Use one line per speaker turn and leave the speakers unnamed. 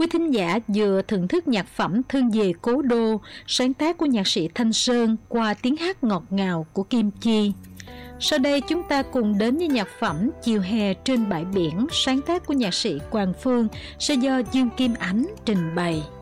Quý thính giả vừa thưởng thức nhạc phẩm Thương Về Cố Đô, sáng tác của nhạc sĩ Thanh Sơn qua tiếng hát ngọt ngào của Kim Chi. Sau đây chúng ta cùng đến với nhạc phẩm Chiều Hè Trên Bãi Biển, sáng tác của nhạc sĩ Quang Phương sẽ do Dương Kim Ánh trình bày.